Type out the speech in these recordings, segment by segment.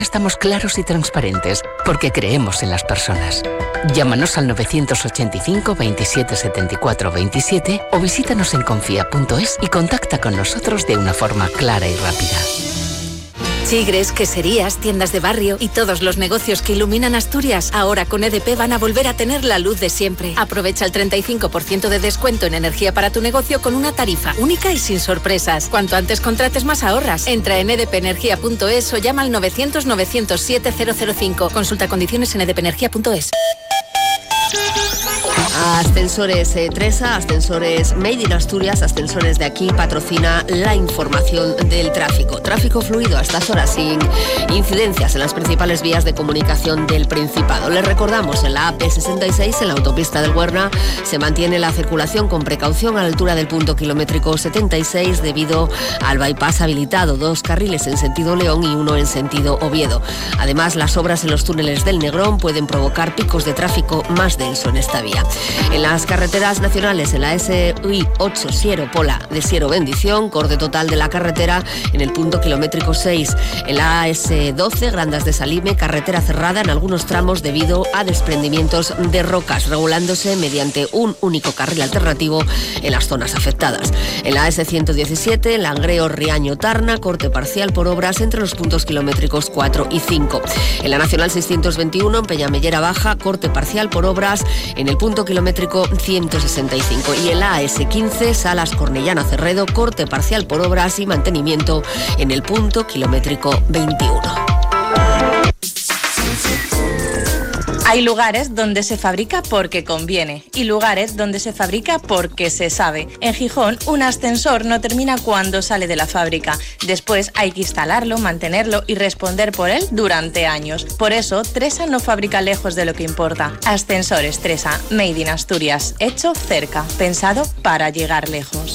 Estamos claros y transparentes porque creemos en las personas. Llámanos al 985 27 74 27 o visítanos en confía.es y contacta con nosotros de una forma clara y rápida. Chigres, queserías, tiendas de barrio y todos los negocios que iluminan Asturias, ahora con EDP van a volver a tener la luz de siempre. Aprovecha el 35% de descuento en energía para tu negocio con una tarifa única y sin sorpresas. Cuanto antes contrates, más ahorras. Entra en edpenergia.es o llama al 900 907 005. Consulta condiciones en edpenergia.es. Ascensores Tresa, Ascensores Made in Asturias, Ascensores de aquí patrocina la información del tráfico. Tráfico fluido a estas horas sin incidencias en las principales vías de comunicación del Principado. Les recordamos, en la AP66, en la autopista del Huerna, se mantiene la circulación con precaución a la altura del punto kilométrico 76 debido al bypass habilitado, 2 carriles en sentido León y 1 en sentido Oviedo. Además, las obras en los túneles del Negrón pueden provocar picos de tráfico más denso en esta vía. En las carreteras nacionales, en la SI 8 Siero Pola de Siero Bendición, corte total de la carretera en el punto kilométrico 6. En la S12 Grandas de Salime, carretera cerrada en algunos tramos debido a desprendimientos de rocas, regulándose mediante un único carril alternativo en las zonas afectadas. En la S117 Langreo Riaño Tarna, corte parcial por obras entre los puntos kilométricos 4 y 5. En la Nacional 621 en Peñamellera Baja, corte parcial por obras en el punto kilométrico 165. Y en la AS15 Salas Cornellana Cerredo, corte parcial por obras y mantenimiento en el punto kilométrico 21. Hay lugares donde se fabrica porque conviene y lugares donde se fabrica porque se sabe. En Gijón, un ascensor no termina cuando sale de la fábrica. Después hay que instalarlo, mantenerlo y responder por él durante años. Por eso, Tresa no fabrica lejos de lo que importa. Ascensores Tresa, Made in Asturias, hecho cerca, pensado para llegar lejos.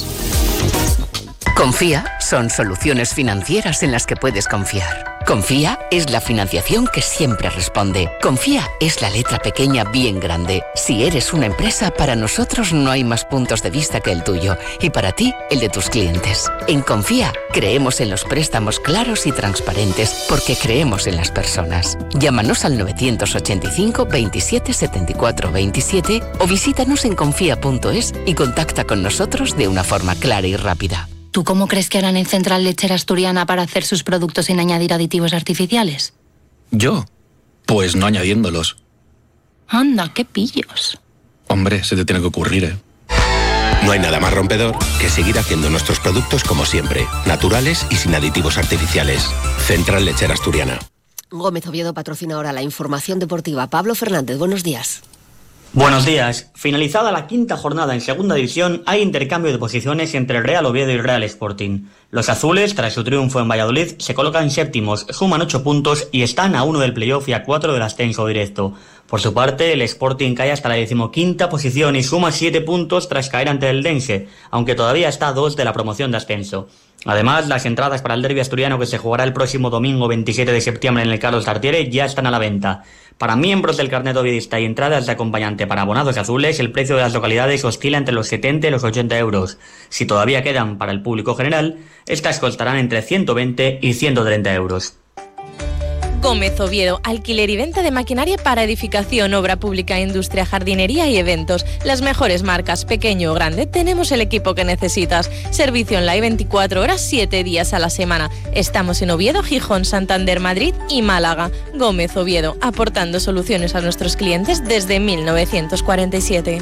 Confía son soluciones financieras en las que puedes confiar. Confía es la financiación que siempre responde. Confía es la letra pequeña bien grande. Si eres una empresa, para nosotros no hay más puntos de vista que el tuyo y para ti, el de tus clientes. En Confía creemos en los préstamos claros y transparentes porque creemos en las personas. Llámanos al 985 27 74 27 o visítanos en confía.es y contacta con nosotros de una forma clara y rápida. ¿Tú cómo crees que harán en Central Lechera Asturiana para hacer sus productos sin añadir aditivos artificiales? ¿Yo? Pues no añadiéndolos. Anda, qué pillos. Hombre, se te tiene que ocurrir, ¿eh? No hay nada más rompedor que seguir haciendo nuestros productos como siempre, naturales y sin aditivos artificiales. Central Lechera Asturiana. Gómez Oviedo patrocina ahora la información deportiva. Pablo Fernández, buenos días. Buenos días. Finalizada la quinta jornada en segunda división, hay intercambio de posiciones entre el Real Oviedo y el Real Sporting. Los azules, tras su triunfo en Valladolid, se colocan séptimos, suman 8 puntos y están a 1 del playoff y a 4 del ascenso directo. Por su parte, el Sporting cae hasta la 15ª posición y suma 7 puntos tras caer ante el Dense, aunque todavía está a 2 de la promoción de ascenso. Además, las entradas para el derbi asturiano que se jugará el próximo domingo 27 de septiembre en el Carlos Tartiere ya están a la venta. Para miembros del carnet oviedista y entradas de acompañante para abonados azules, el precio de las localidades oscila entre los 70 y los 80 euros. Si todavía quedan para el público general, estas costarán entre 120 y 130 euros. Gómez Oviedo, alquiler y venta de maquinaria para edificación, obra pública, industria, jardinería y eventos. Las mejores marcas, pequeño o grande, tenemos el equipo que necesitas. Servicio online 24 horas, 7 días a la semana. Estamos en Oviedo, Gijón, Santander, Madrid y Málaga. Gómez Oviedo, aportando soluciones a nuestros clientes desde 1947.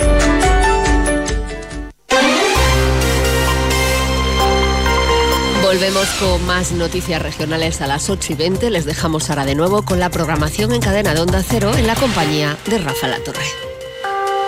Volvemos con más noticias regionales a las 8:20. Les dejamos ahora de nuevo con la programación en cadena de Onda Cero en la compañía de Rafa Latorre.